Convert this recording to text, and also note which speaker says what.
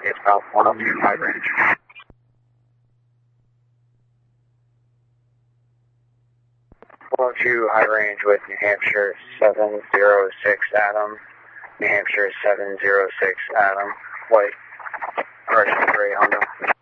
Speaker 1: It's about 102 high range. 102 high range with New Hampshire 706 Adam. New Hampshire 706 Adam. White. Correction, gray Honda.